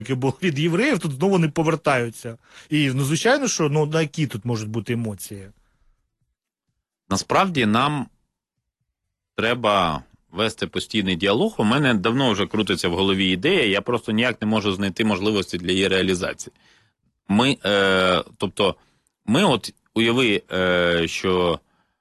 бо від євреїв тут знову не повертаються. І, ну, звичайно, що, ну, на які тут можуть бути емоції? Насправді нам треба вести постійний діалог. У мене давно вже крутиться в голові ідея, я просто ніяк не можу знайти можливості для її реалізації. Тобто, ми от уяви, що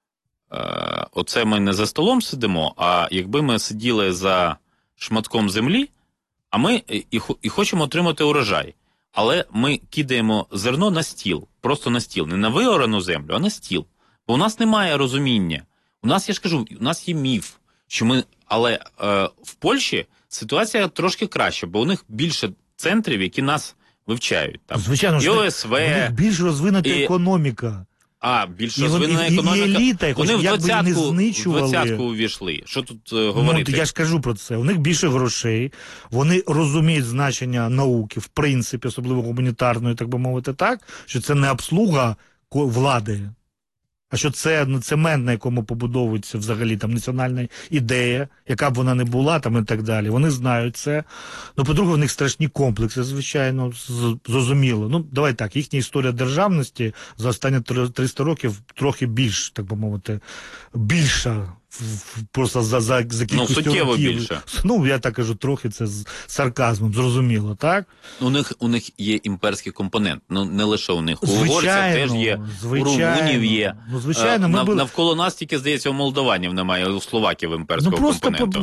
оце ми не за столом сидимо, а якби ми сиділи за шматком землі, а ми і хочемо отримати урожай. Але ми кидаємо зерно на стіл, просто на стіл, не на виорану землю, а на стіл. Бо у нас немає розуміння. У нас, я ж кажу, у нас є міф, що ми, але в Польщі ситуація трошки краща, бо у них більше центрів, які нас вивчають. Там, звичайно, і ОСВ, у них більш розвинута економіка. Більш розвинена економіка. І еліта, вони в знищували. 20-ку увійшли. Що тут говорити? Ну, я ж кажу про це. У них більше грошей, вони розуміють значення науки, в принципі, особливо гуманітарної, так би мовити, так, що це не обслуга влади, а що це цемент, на якому побудовується взагалі там національна ідея, яка б вона не була там і так далі. Вони знають це. Ну, по-друге, в них страшні комплекси, звичайно, зрозуміло. Ну, давай так, їхня історія державності за останні 300 років трохи більш, так би мовити, більша. Просто за кількістю суттєво років. Більше. Ну, я так кажу, трохи це з сарказмом, зрозуміло, так? У них є імперський компонент, ну не лише у них. У угорців теж є, у румунів є. Ну, звичайно, навколо нас тільки, здається, у молдаванів немає, у словаків імперського компоненту. Ну,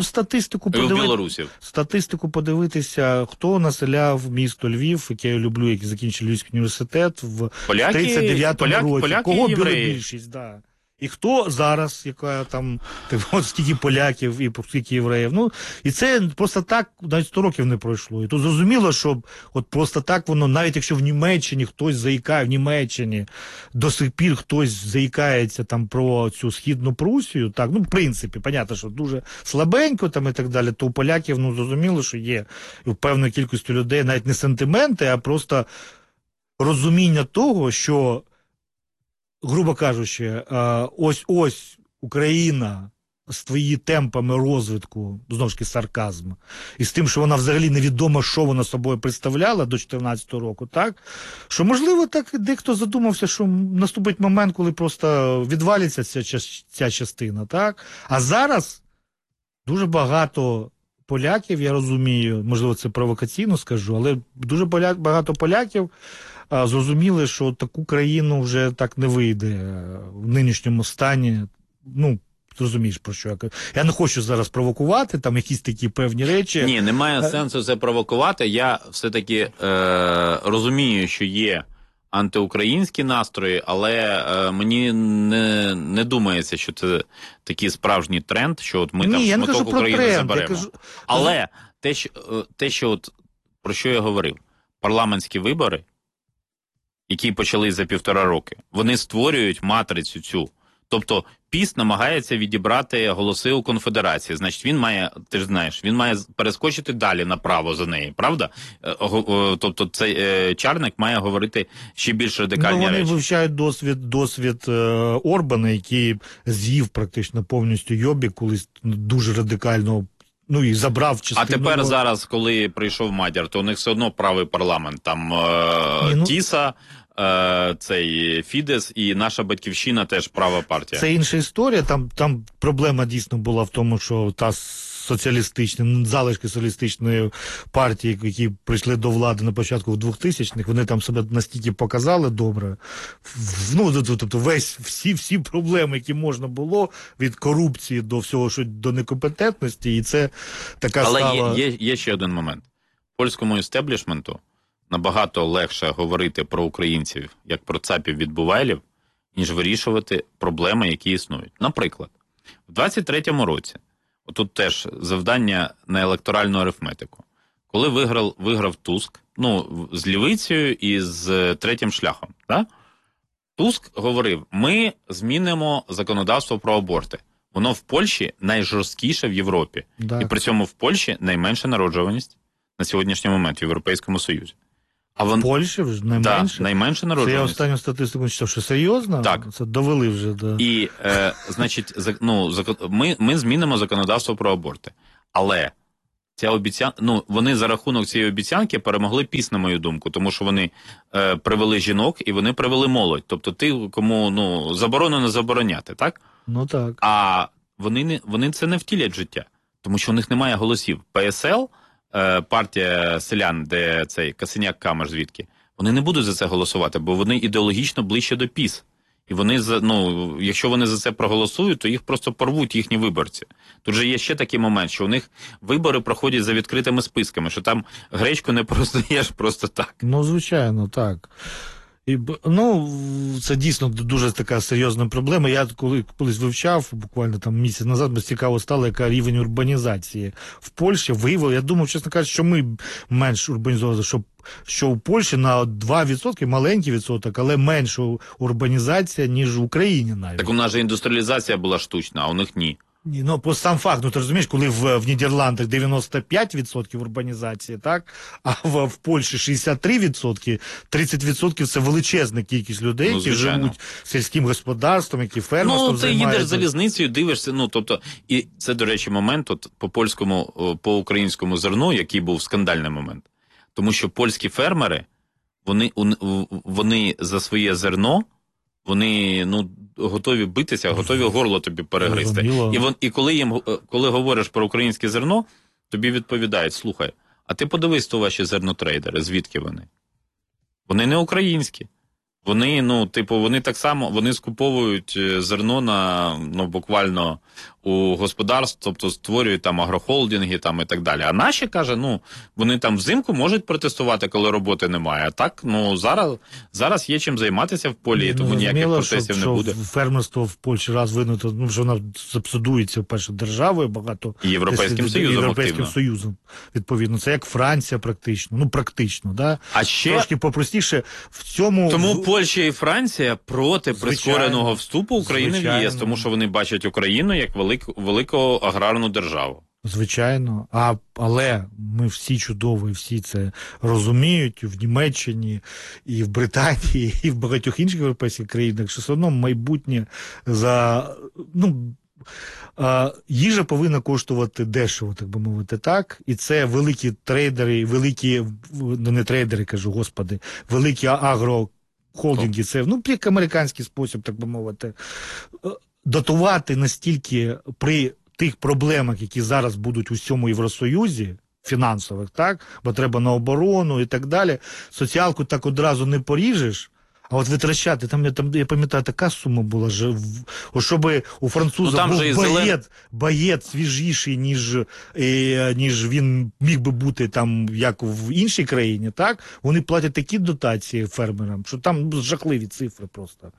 просто статистику подивитися, хто населяв місто Львів, яке я люблю, який закінчив Львівський університет в 39-му році. Кого була більшість, да. І хто зараз, яка там, от скільки поляків і скільки євреїв. Ну, і це просто так навіть 100 років не пройшло. І тут зрозуміло, що от просто так воно, навіть якщо в Німеччині хтось заїкає, в Німеччині до сих пір хтось заїкається там про цю Східну Прусію, так, ну, в принципі, понятно, що дуже слабенько там і так далі, то у поляків, ну, зрозуміло, що є у певної кількості людей навіть не сентименти, а просто розуміння того, що грубо кажучи, ось Україна з твої темпами розвитку, знову ж таки сарказм, і з тим, що вона взагалі невідомо, що вона собою представляла до 2014 року, так? Що, можливо, так дехто задумався, що наступить момент, коли просто відвалиться ця частина, так? А зараз дуже багато поляків, я розумію, можливо, це провокаційно скажу, але дуже багато поляків зрозуміли, що таку країну вже так не вийде в нинішньому стані. Ну, розумієш, про що я кажу. Я не хочу зараз провокувати, там якісь такі певні речі. Ні, немає сенсу це провокувати. Я все-таки розумію, що є антиукраїнські настрої, але мені не думається, що це такий справжній тренд, що от ми там шматок України заберемо. Але те, що от, про що я говорив, парламентські вибори, які почали за 1,5 роки, вони створюють матрицю цю. Тобто ПіС намагається відібрати голоси у конфедерації. Значить, він має, ти ж знаєш, він має перескочити далі направо за неї, правда? Тобто цей Чарник має говорити ще більш радикальні речі. Вони вивчають досвід Орбана, який з'їв практично повністю Йобік, колись дуже радикально, ну і забрав частину. А тепер зараз, коли прийшов Мадяр, то у них все одно правий парламент. Там Тіса, цей Фідес і наша Батьківщина теж права партія. Це інша історія. Там проблема дійсно була в тому, що та соціалістична, залишки соціалістичної партії, які прийшли до влади на початку 2000-х, вони там себе настільки показали добре. Ну, тобто всі проблеми, які можна було, від корупції до всього, що до некомпетентності, і це така стала... Але є ще один момент. Польському істеблішменту набагато легше говорити про українців, як про цапів від бувайлів, ніж вирішувати проблеми, які існують. Наприклад, в 23-му році, отут теж завдання на електоральну арифметику, коли виграв Туск, ну, з лівицею і з третім шляхом, да? Туск говорив, ми змінимо законодавство про аборти. Воно в Польщі найжорсткіше в Європі. Так. І при цьому в Польщі найменша народжуваність на сьогоднішній момент в Європейському Союзі. В Польщі вже найменше? Да, найменша народжуваність. Це я останню статистику читав, що серйозно? Так. Це довели вже. Да. І, значить, ми змінимо законодавство про аборти. Але вони за рахунок цієї обіцянки перемогли PiS, на мою думку, тому що вони привели жінок і вони привели молодь. Тобто ти, кому заборонено забороняти, так? Ну так. А вони це не втілять в життя, тому що у них немає голосів. ПСЛ, партія селян, де цей Касиняк-Камеш звідки, вони не будуть за це голосувати, бо вони ідеологічно ближче до PiS. І вони, якщо вони за це проголосують, то їх просто порвуть їхні виборці. Тут же є ще такий момент, що у них вибори проходять за відкритими списками, що там гречку не прознаєш просто так. Ну, звичайно, так. Це дійсно дуже така серйозна проблема. Я колись вивчав, буквально там місяць назад, бо цікаво стало, яка рівень урбанізації в Польщі. Виявили, я думав, чесно кажучи, що ми менш урбанізовані, що у Польщі на 2%, маленький відсоток, але менша урбанізація, ніж в Україні навіть. Так у нас же індустріалізація була штучна, а у них ні. Ні, по сам факт, ти розумієш, коли в Нідерландах 95% урбанізації, так, а в Польщі 63%, 30% це величезна кількість людей, які живуть сільським господарством, які фермерством займаються. Ти їдеш залізницею, дивишся, і це, до речі, момент по українському зерну, який був скандальний момент. Тому що польські фермери, вони за своє зерно, вони, готові битися, готові горло тобі перегризти. І коли говориш про українське зерно, тобі відповідають: слухай, а ти подивись, то ваші зернотрейдери, звідки вони? Вони не українські. Вони так само, вони скуповують зерно буквально у господарств, тобто створюють там агрохолдинги там і так далі. А наші, каже, вони там взимку можуть протестувати, коли роботи немає. А так, зараз є чим займатися в полі, тому ніяких протестів не буде. Фермерство в Польщі раз винято, що вона субсидується, перше, державою, багато... І Європейським Союзом, відповідно. Це як Франція практично, практично, да? А ще... Трошки попростіше в цьому... Тому Польща і Франція проти прискореного вступу України в ЄС, тому що вони бачать Україну як велику аграрну державу. Звичайно. Але ми всі чудово, і всі це розуміють в Німеччині, і в Британії, і в багатьох інших європейських країнах, що все одно майбутнє їжа повинна коштувати дешево, так би мовити, так? І це великі трейдери, великі агрохолдинги, це, як американський спосіб, так би мовити, дотувати настільки при тих проблемах, які зараз будуть у всьому Євросоюзі, фінансових, так? Бо треба на оборону і так далі. Соціалку так одразу не поріжеш, а от витрачати, я пам'ятаю, така сума була, щоб у француза був боєць свіжіший, ніж він міг би бути там, як в іншій країні, так? Вони платять такі дотації фермерам, що там жахливі цифри просто.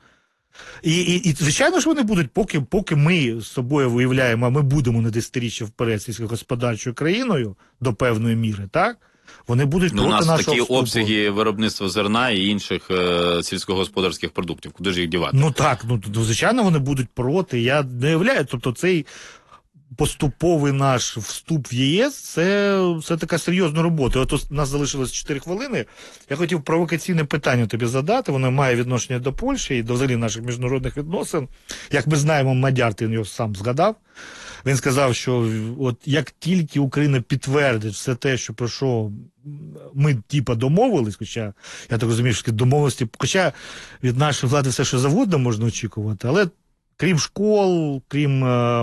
І звичайно ж вони будуть, поки ми з собою виявляємо, а ми будемо на десятиріччя вперед сільськогосподарчою країною до певної міри, так? Вони будуть проти нашого вступу. У нас такі обсяги виробництва зерна і інших сільськогосподарських продуктів. Куди ж їх дівати? Звичайно, вони будуть проти. Я не уявляю, тобто цей поступовий наш вступ в ЄС, це така серйозна робота. От у нас залишилось 4 хвилини. Я хотів провокаційне питання тобі задати. Воно має відношення до Польщі і до взагалі наших міжнародних відносин. Як ми знаємо, Мадяр, ти його сам згадав. Він сказав, що от як тільки Україна підтвердить все те, що про що ми домовились, хоча, я так розумію, що домовленості, хоча від нашої влади все, що завгодно можна очікувати, але крім школ, крім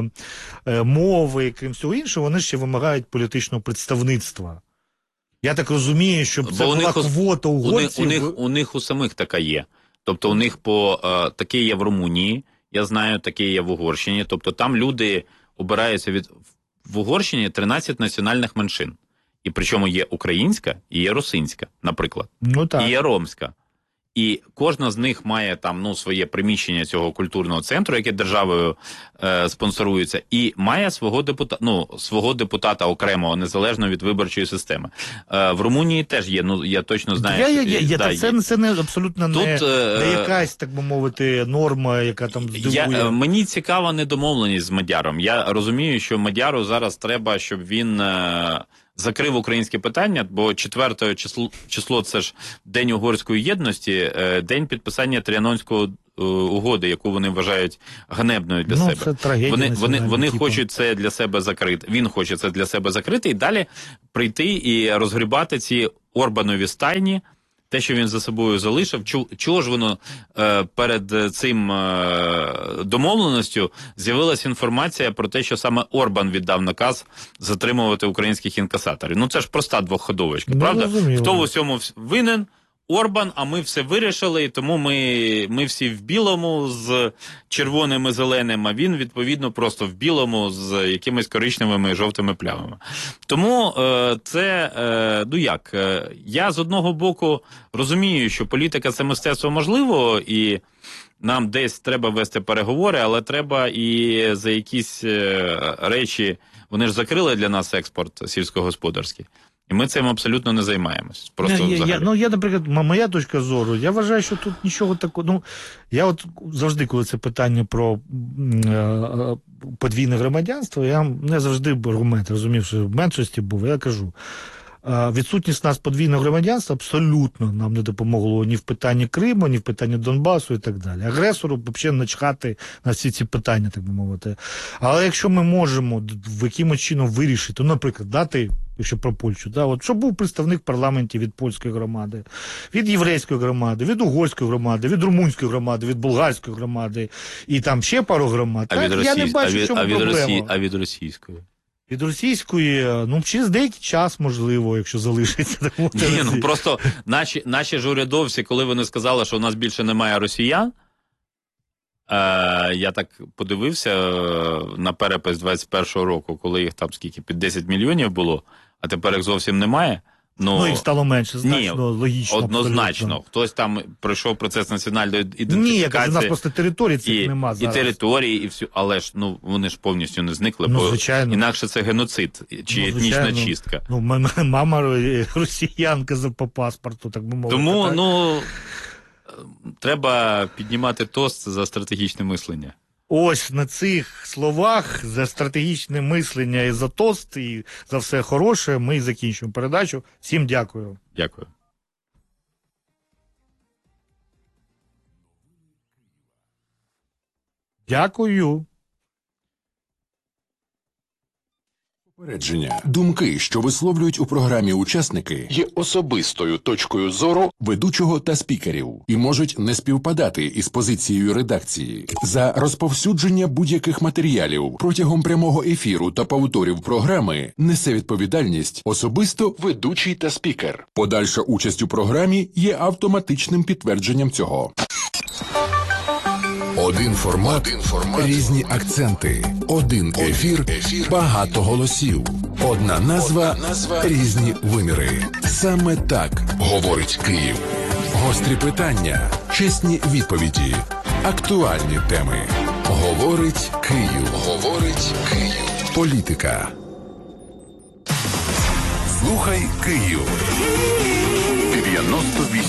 мови, крім всього іншого, вони ще вимагають політичного представництва. Я так розумію, щоб це була квота угорців. У них у самих така є. Тобто у них таке є в Румунії, я знаю, таке є в Угорщині. Тобто там люди обираються в Угорщині 13 національних меншин. І причому є українська і є русинська, наприклад. І є ромська. І кожна з них має там своє приміщення цього культурного центру, яке державою спонсорується, і має свого депутата окремого, незалежно від виборчої системи. В Румунії теж є, я точно знаю. Це не абсолютно не якась, так би мовити, норма, яка там здивує. Мені цікава недомовленість з Мадяром. Я розумію, що Мадяру зараз треба, щоб він закрив українське питання, бо 4 число – це ж День угорської єдності, день підписання Тріанонської угоди, яку вони вважають ганебною для себе. Це трагедія. Вони хочуть це для себе закрити. Він хоче це для себе закрити і далі прийти і розгрібати ці Орбанові стайні, те, що він за собою залишив. Чого ж воно перед цим домовленостю з'явилася інформація про те, що саме Орбан віддав наказ затримувати українських інкасаторів? Ну це ж проста двохходовочка, правда? Розуміло. Хто в усьому винен? Орбан, а ми все вирішили, і тому ми всі в білому з червоним і зеленим, а він, відповідно, просто в білому з якимись коричневими і жовтими плямами. Тому я з одного боку розумію, що політика – це мистецтво можливо, і нам десь треба вести переговори, але треба і за якісь речі, вони ж закрили для нас експорт сільськогосподарський. І ми цим абсолютно не займаємось. Я, наприклад, моя точка зору, я вважаю, що тут нічого такого. Я от завжди, коли це питання про подвійне громадянство, я не завжди аргумент розумів, що в меншості був, я кажу. Відсутність нас подвійного громадянства абсолютно нам не допомогло ні в питанні Криму, ні в питанні Донбасу і так далі. Агресору взагалі начхати на всі ці питання, так би мовити. Але якщо ми можемо в якимось чином вирішити, наприклад, дати, якщо про Польщу, щоб був представник в парламенті від польської громади, від єврейської громади, від угорської громади, від румунської громади, від болгарської громади і там ще пару громад. Я не бачу, в чому проблема. А від російської? Від російської, через деякий час, можливо, якщо залишиться. Просто наші ж урядовці, коли вони сказали, що у нас більше немає росіян, я так подивився на перепис 21-го року, коли їх там під 10 мільйонів було, а тепер їх зовсім немає. Їх стало менше, значно, логічно. Однозначно. Абсолютно. Хтось там пройшов процес національної ідентифікації. Ні, я кажу, у нас просто території цих нема зараз. І території, і все. Але ж, вони ж повністю не зникли, бо інакше це геноцид, чи етнічна чистка. Мама росіянка по паспорту, так би мовити. Тому, треба піднімати тост за стратегічне мислення. Ось на цих словах за стратегічне мислення і за тост, і за все хороше ми закінчуємо передачу. Всім дякую. Дякую. Дякую. Попередження. Думки, що висловлюють у програмі учасники, є особистою точкою зору ведучого та спікерів і можуть не співпадати із позицією редакції. За розповсюдження будь-яких матеріалів протягом прямого ефіру та повторів програми несе відповідальність особисто ведучий та спікер. Подальша участь у програмі є автоматичним підтвердженням цього. Один формат, різні акценти. Один ефір, багато голосів. Одна назва, різні виміри. Саме так говорить Київ. Гострі питання, чесні відповіді, актуальні теми. Говорить Київ. Говорить Київ. Політика. Слухай Київ. 98.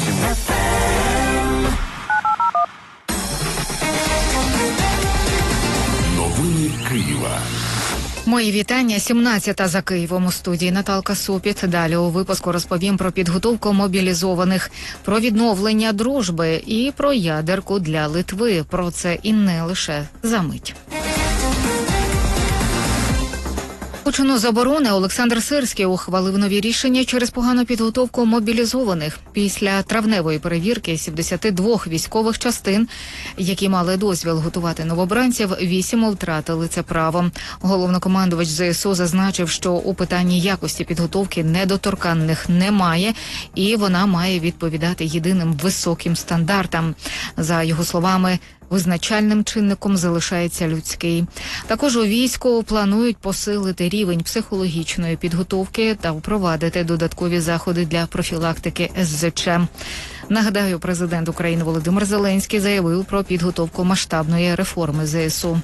Новини Києва. Мої вітання. 17-та за Києвом. У студії Наталка Супіт. Далі у випуску розповім про підготовку мобілізованих, про відновлення дружби і про ядерку для Литви. Про це і не лише за мить. У чину заборони Олександр Сирський ухвалив нові рішення через погану підготовку мобілізованих. Після травневої перевірки 72 військових частин, які мали дозвіл готувати новобранців, 8 втратили це право. Головнокомандувач ЗСУ зазначив, що у питанні якості підготовки недоторканних немає, і вона має відповідати єдиним високим стандартам. За його словами, визначальним чинником залишається людський. Також у війську планують посилити рівень психологічної підготовки та впровадити додаткові заходи для профілактики СЗЧ. Нагадаю, президент України Володимир Зеленський заявив про підготовку масштабної реформи ЗСУ.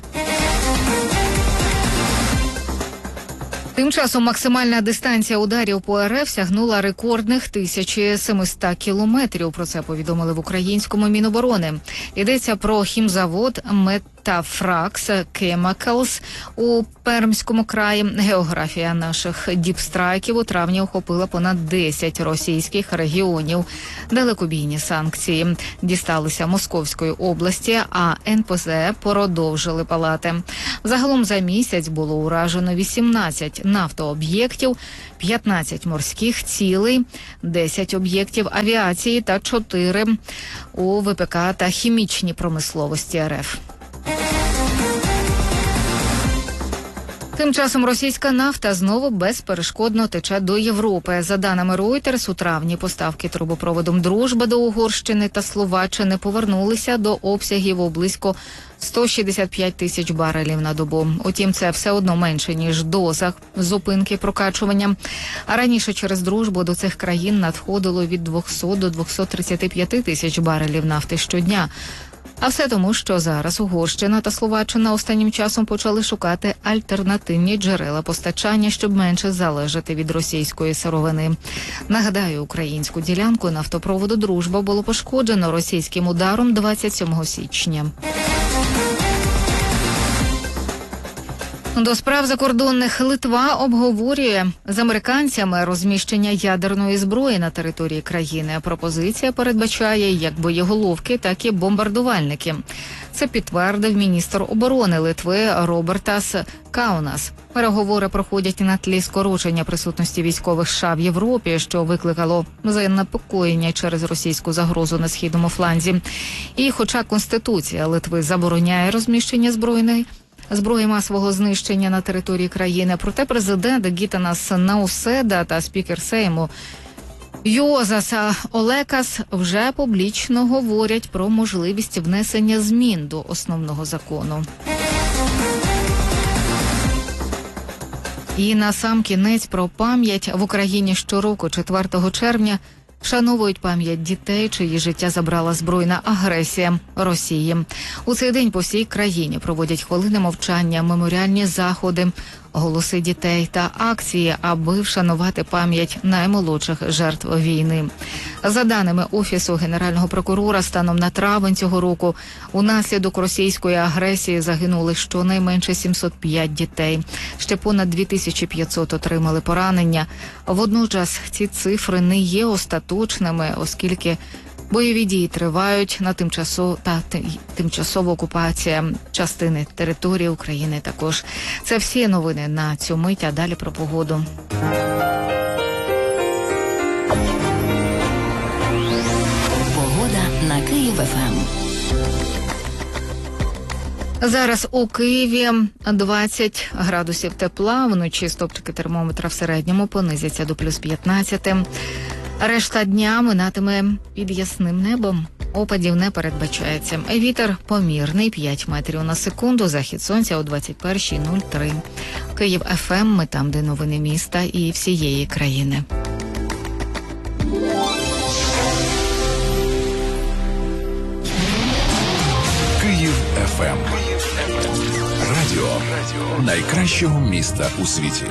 Тим часом максимальна дистанція ударів по РФ сягнула рекордних 1700 кілометрів. Про це повідомили в українському Міноборони. Йдеться про хімзавод та Фракс Chemicals у Пермському краї. Географія наших діпстрайків у травні охопила понад 10 російських регіонів. Далекобійні санкції дісталися Московської області, а НПЗ продовжили палати. Загалом за місяць було уражено 18 нафтооб'єктів, 15 морських цілей, 10 об'єктів авіації та 4 у ВПК та хімічній промисловості РФ. Тим часом російська нафта знову безперешкодно тече до Європи. За даними Reuters, у травні поставки трубопроводом «Дружба» до Угорщини та Словаччини повернулися до обсягів у близько 165 тисяч барелів на добу. Утім, це все одно менше, ніж доза зупинки прокачування. А раніше через «Дружбу» до цих країн надходило від 200 до 235 тисяч барелів нафти щодня. А все тому, що зараз Угорщина та Словаччина останнім часом почали шукати альтернативні джерела постачання, щоб менше залежати від російської сировини. Нагадаю, українську ділянку нафтопроводу «Дружба» було пошкоджено російським ударом 27 січня. До справ закордонних Литва обговорює з американцями розміщення ядерної зброї на території країни. Пропозиція передбачає як боєголовки, так і бомбардувальники. Це підтвердив міністр оборони Литви Робертас Каунас. Переговори проходять на тлі скорочення присутності військових США в Європі, що викликало занепокоєння через російську загрозу на східному фланзі. І хоча Конституція Литви забороняє розміщення зброї масового знищення на території країни, проте президент Гітанас Науседа та спікер Сейму Юозас Олекас вже публічно говорять про можливість внесення змін до основного закону. І насамкінець про пам'ять. В Україні щороку 4 червня вшановують пам'ять дітей, чиї життя забрала збройна агресія Росії. У цей день по всій країні проводять хвилини мовчання, меморіальні заходи, голоси дітей та акції, аби вшанувати пам'ять наймолодших жертв війни. За даними Офісу Генерального прокурора, станом на травень цього року унаслідок російської агресії загинули щонайменше 705 дітей. Ще понад 2500 отримали поранення. Водночас ці цифри не є остаточними, оскільки бойові дії тривають на тимчасова окупація частини території України також. Це всі новини на цю мить, а далі про погоду. Погода на Київ-ФМ. Зараз у Києві 20 градусів тепла, вночі стопчики термометра в середньому понизяться до плюс 15. Решта дня минатиме під ясним небом. Опадів не передбачається. Вітер помірний 5 метрів на секунду, захід сонця о 21:03. Київ ФМ, ми там, де новини міста і всієї країни. Київ ФМ. Радіо найкращого міста у світі.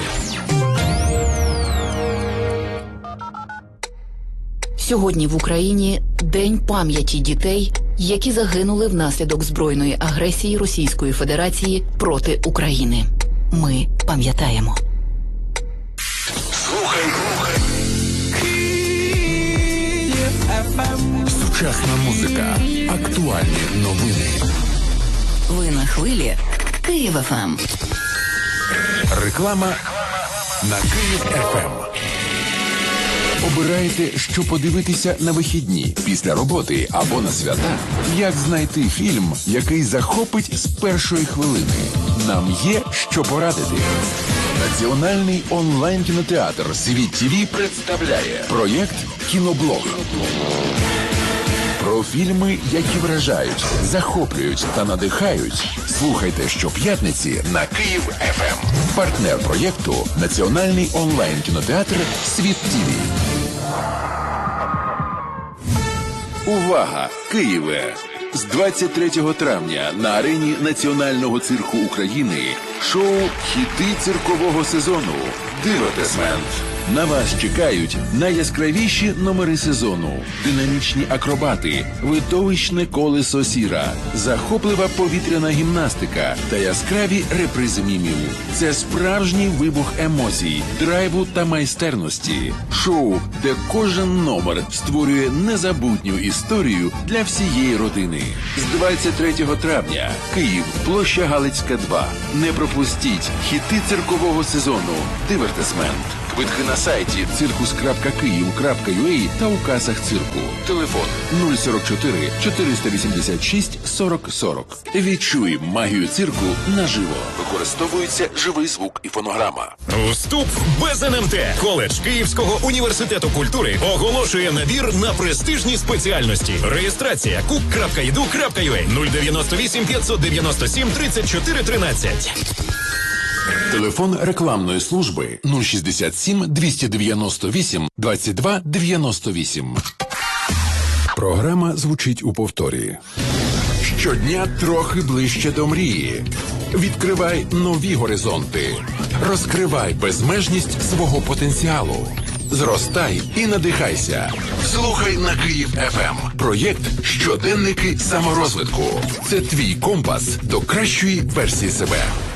Сьогодні в Україні День пам'яті дітей, які загинули внаслідок збройної агресії Російської Федерації проти України. Ми пам'ятаємо. Слухай. Сучасна музика. Актуальні новини. Ви на хвилі Київ-ФМ. Реклама на Київ-ФМ. Обираєте, що подивитися на вихідні, після роботи або на свята? Як знайти фільм, який захопить з першої хвилини? Нам є що порадити. Національний онлайн-кінотеатр «Світ ТВ» представляє проєкт «Кіноблог». Про фільми, які вражають, захоплюють та надихають. Слухайте щоп'ятниці на Київ ФМ. Партнер проєкту – Національний онлайн-кінотеатр «Світ ТВ». Увага! Києве! З 23 травня на арені Національного цирку України шоу «Хіти циркового сезону» Дивертесмент. На вас чекають найяскравіші номери сезону, динамічні акробати, видовищне колесо сіра, захоплива повітряна гімнастика та яскраві репризи мімів. Це справжній вибух емоцій, драйву та майстерності. Шоу, де кожен номер створює незабутню історію для всієї родини. З 23 травня. Київ, площа Галицька, 2. Не пропустіть хіти циркового сезону «Дивертесмент». Квитки на сайті circus.kyiv.ua та у касах цирку. Телефон 044 486 40 40. Відчуй магію цирку наживо. Використовується живий звук і фонограма. Вступ без НМТ. Коледж Київського університету культури оголошує набір на престижні спеціальності. Реєстрація cook.edu.ua 098 597 34 13. Телефон рекламної служби 067 298 22 98. Програма звучить у повторі. Щодня трохи ближче до мрії. Відкривай нові горизонти. Розкривай безмежність свого потенціалу. Зростай і надихайся. Слухай на Київ ФМ. Проєкт «Щоденники саморозвитку». Це твій компас до кращої версії себе.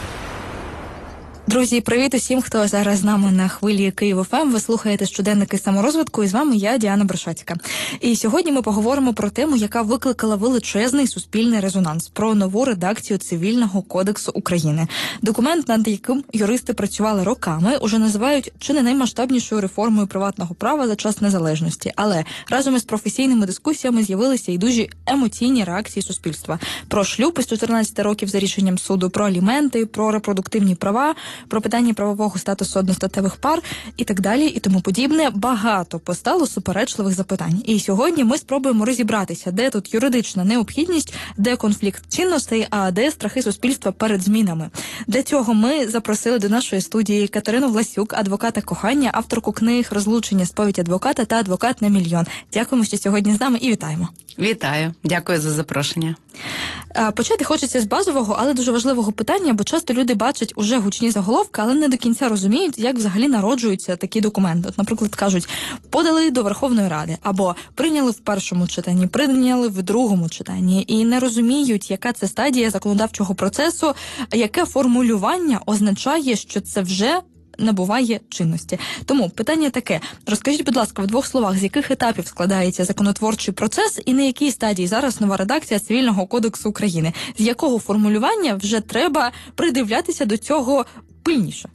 Друзі, привіт усім, хто зараз з нами на хвилі Київ ФМ. Ви слухаєте «Щоденники саморозвитку» і з вами я, Діана Брошацька. І сьогодні ми поговоримо про тему, яка викликала величезний суспільний резонанс, про нову редакцію Цивільного кодексу України. Документ, над яким юристи працювали роками, уже називають чи не наймасштабнішою реформою приватного права за час незалежності. Але разом із професійними дискусіями з'явилися і дуже емоційні реакції суспільства. Про шлюб із 14 років за рішенням суду, про аліменти, про репродуктивні права, про питання правового статусу одностатевих пар і так далі, і тому подібне. Багато постало суперечливих запитань. І сьогодні ми спробуємо розібратися, де тут юридична необхідність, де конфлікт цінностей, а де страхи суспільства перед змінами. Для цього ми запросили до нашої студії Катерину Власюк, адвоката кохання, авторку книг «Розлучення. Сповідь адвоката» та «Адвокат на мільйон». Дякуємо, що сьогодні з нами, і вітаємо. Вітаю. Дякую за запрошення. Почати хочеться з базового, але дуже важливого питання, бо часто люди бачать уже гучні заголовки, але не до кінця розуміють, як взагалі народжуються такі документи. От, наприклад, кажуть, подали до Верховної Ради, або прийняли в першому читанні, прийняли в другому читанні, і не розуміють, яка це стадія законодавчого процесу, яке формулювання означає, що це вже набуває чинності. Тому питання таке. Розкажіть, будь ласка, в двох словах, з яких етапів складається законотворчий процес і на якій стадії зараз нова редакція Цивільного кодексу України? З якого формулювання вже треба придивлятися до цього пильніше?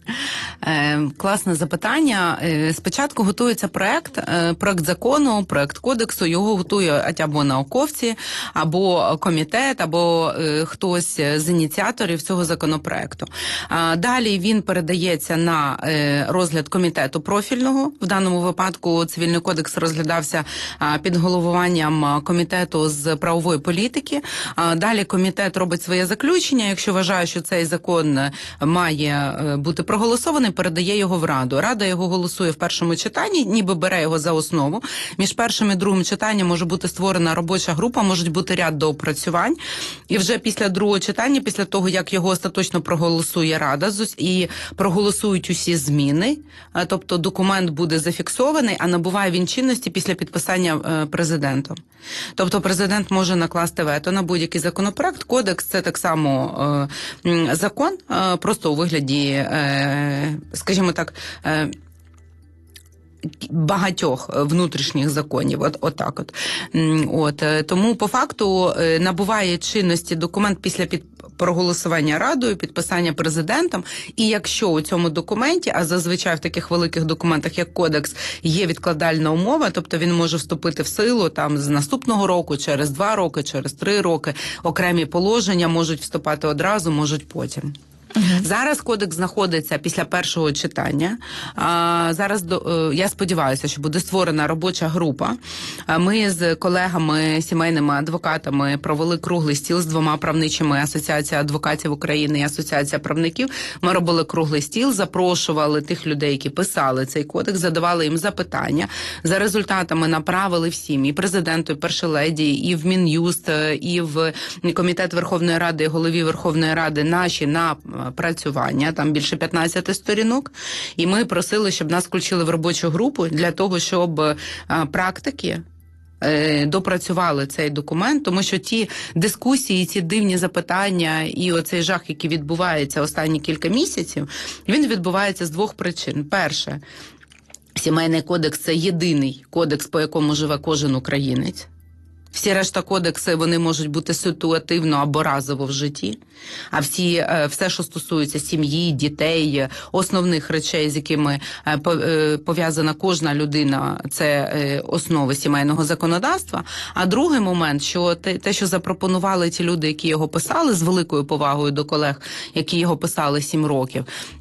Класне запитання. Спочатку готується проект закону, проект кодексу, його готує або науковці, або комітет, або хтось з ініціаторів цього законопроекту. Далі він передається на розгляд комітету профільного. В даному випадку Цивільний кодекс розглядався під головуванням комітету з правової політики. Далі комітет робить своє заключення, якщо вважає, що цей закон має бути проголосований, передає його в Раду. Рада його голосує в першому читанні, ніби бере його за основу. Між першим і другим читанням може бути створена робоча група, можуть бути ряд доопрацювань. І вже після другого читання, після того, як його остаточно проголосує Рада і проголосують усі зміни, тобто документ буде зафіксований, а набуває він чинності після підписання президентом. Тобто президент може накласти вето на будь-який законопроект. Кодекс – це так само закон, просто у вигляді, скажімо так, багатьох внутрішніх законів. Отак. Тому по факту набуває чинності документ після проголосування Радою, підписання президентом. І якщо у цьому документі, а зазвичай в таких великих документах, як кодекс, є відкладальна умова, тобто він може вступити в силу там з наступного року, через 2 роки, через 3 роки, окремі положення можуть вступати одразу, можуть потім. Зараз кодекс знаходиться після першого читання. Зараз, я сподіваюся, що буде створена робоча група. Ми з колегами, сімейними адвокатами провели круглий стіл з 2 правничими: Асоціація адвокатів України і Асоціація правників. Ми робили круглий стіл, запрошували тих людей, які писали цей кодекс, задавали їм запитання. За результатами направили всім: і президенту, і першій леді, і в Мін'юст, і в Комітет Верховної Ради, і голові Верховної Ради наші на напрацювання, там більше 15 сторінок, і ми просили, щоб нас включили в робочу групу для того, щоб практики допрацювали цей документ, тому що ті дискусії, ці дивні запитання і оцей жах, який відбувається останні кілька місяців, він відбувається з двох причин. Перше, Сімейний кодекс – це єдиний кодекс, по якому живе кожен українець. Всі решта кодекси, вони можуть бути ситуативно або разово в житті, а все, що стосується сім'ї, дітей, основних речей, з якими пов'язана кожна людина, це основи сімейного законодавства. А другий момент, що те, що запропонували ті люди, які його писали, з великою повагою до колег, які його писали 7 років,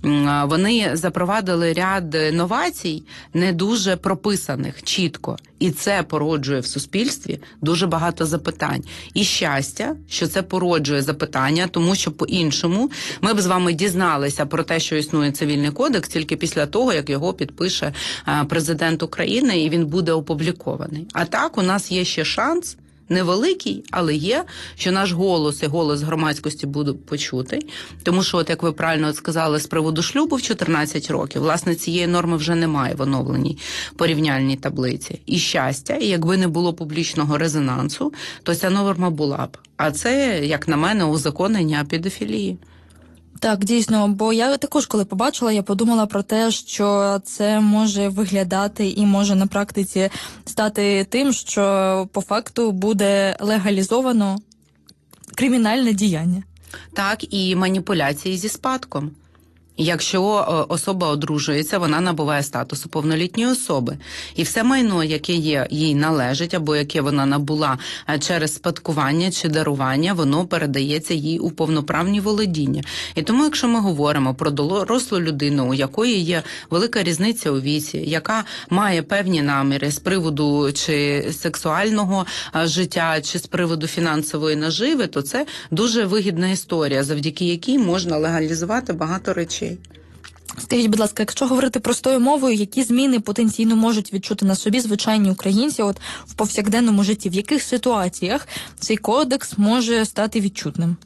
вони запровадили ряд новацій, не дуже прописаних чітко. І це породжує в суспільстві дуже багато запитань. І щастя, що це породжує запитання, тому що по-іншому ми б з вами дізналися про те, що існує цивільний кодекс, тільки після того, як його підпише президент України і він буде опублікований. А так у нас є ще шанс, невеликий, але є, що наш голос і голос громадськості буде почутий. Тому що, от як ви правильно сказали, з приводу шлюбу в 14 років, власне, цієї норми вже немає в оновленій порівняльній таблиці. І щастя, і якби не було публічного резонансу, то ця норма була б. А це, як на мене, узаконення педофілії. Так, дійсно, бо я також, коли побачила, я подумала про те, що це може виглядати і може на практиці стати тим, що по факту буде легалізовано кримінальне діяння. Так, і маніпуляції зі спадком. Якщо особа одружується, вона набуває статусу повнолітньої особи. І все майно, яке їй належить, або яке вона набула через спадкування чи дарування, воно передається їй у повноправні володіння. І тому, якщо ми говоримо про дорослу людину, у якої є велика різниця у віці, яка має певні наміри з приводу чи сексуального життя, чи з приводу фінансової наживи, то це дуже вигідна історія, завдяки якій можна легалізувати багато речей. Скажіть, будь ласка, якщо говорити простою мовою, які зміни потенційно можуть відчути на собі звичайні українці от в повсякденному житті? В яких ситуаціях цей кодекс може стати відчутним?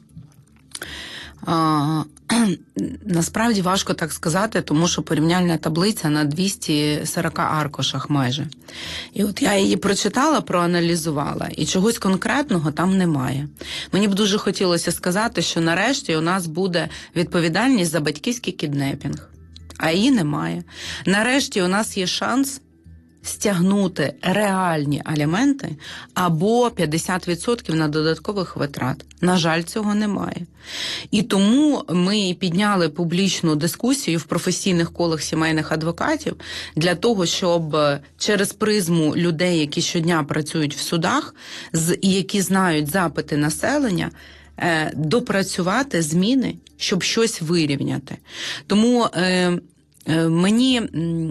Насправді важко так сказати, тому що порівняльна таблиця на 240 аркушах майже. І от я її прочитала, проаналізувала, і чогось конкретного там немає. Мені б дуже хотілося сказати, що нарешті у нас буде відповідальність за батьківський кіднепінг, а її немає. Нарешті у нас є шанс стягнути реальні аліменти або 50% на додаткових витрат. На жаль, цього немає. І тому ми підняли публічну дискусію в професійних колах сімейних адвокатів для того, щоб через призму людей, які щодня працюють в судах, і які знають запити населення, допрацювати зміни, щоб щось вирівняти. Тому мені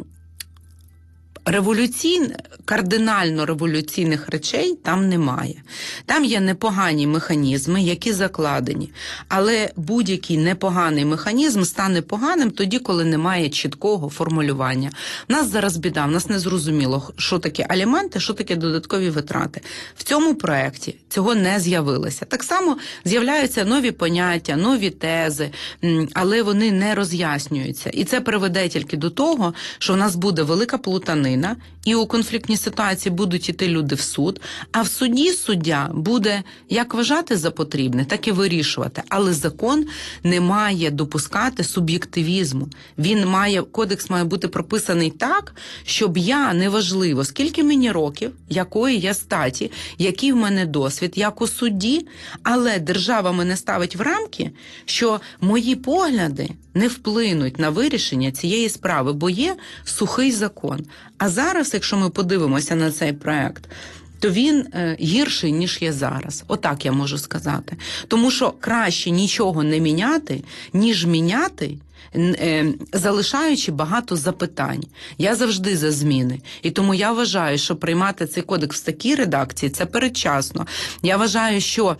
кардинально революційних речей там немає. Там є непогані механізми, які закладені. Але будь-який непоганий механізм стане поганим тоді, коли немає чіткого формулювання. В нас зараз біда, в нас не зрозуміло, що таке аліменти, що таке додаткові витрати. В цьому проєкті цього не з'явилося. Так само з'являються нові поняття, нові тези, але вони не роз'яснюються. І це приведе тільки до того, що в нас буде велика плутанина, і у конфліктній ситуації будуть іти люди в суд, а в суді суддя буде як вважати за потрібне, так і вирішувати. Але закон не має допускати суб'єктивізму. Кодекс має бути прописаний так, щоб я, неважливо, скільки мені років, якої я статі, який в мене досвід, як у судді, але держава мене ставить в рамки, що мої погляди не вплинуть на вирішення цієї справи, бо є сухий закон. А зараз, якщо ми подивимося на цей проект, то він гірший, ніж є зараз. Отак я можу сказати. Тому що краще нічого не міняти, ніж міняти, залишаючи багато запитань. Я завжди за зміни. І тому я вважаю, що приймати цей кодекс в такій редакції – це передчасно. Я вважаю, що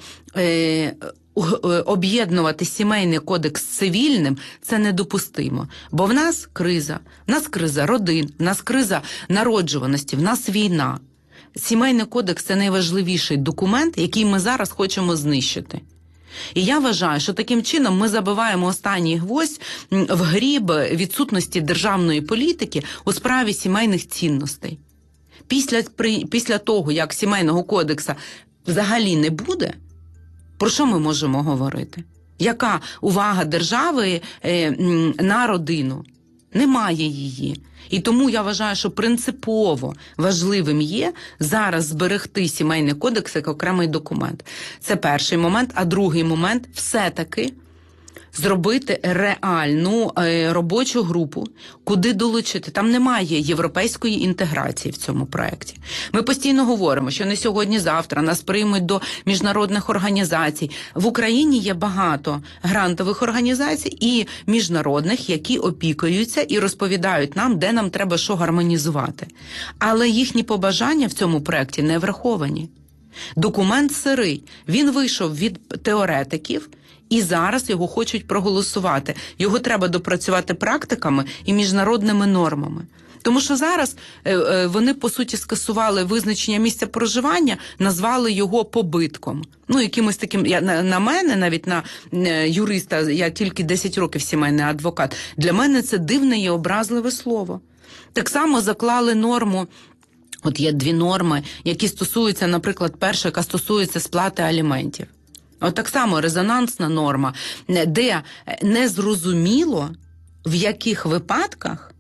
об'єднувати сімейний кодекс з цивільним – це недопустимо. Бо в нас криза родин, в нас криза народжуваності, в нас війна. Сімейний кодекс – це найважливіший документ, який ми зараз хочемо знищити. І я вважаю, що таким чином ми забиваємо останній гвоздь в гріб відсутності державної політики у справі сімейних цінностей. Після того, як Сімейного кодексу взагалі не буде, про що ми можемо говорити? Яка увага держави на родину? Немає її. І тому я вважаю, що принципово важливим є зараз зберегти Сімейний кодекс як окремий документ. Це перший момент. А другий момент – все-таки зробити реальну робочу групу, куди долучити. Там немає європейської інтеграції в цьому проєкті. Ми постійно говоримо, що не сьогодні-завтра нас приймуть до міжнародних організацій. В Україні є багато грантових організацій і міжнародних, які опікуються і розповідають нам, де нам треба що гармонізувати. Але їхні побажання в цьому проєкті не враховані. Документ сирий. Він вийшов від теоретиків, і зараз його хочуть проголосувати. Його треба допрацювати практиками і міжнародними нормами. Тому що зараз вони, по суті, скасували визначення місця проживання, назвали його побитком. Ну, якимось таким, на мене, навіть на юриста, я тільки 10 років сімейний адвокат, для мене це дивне і образливе слово. Так само заклали норму. От є дві норми, які стосуються, наприклад, перша, яка стосується сплати аліментів. От так само резонансна норма, де незрозуміло, в яких випадках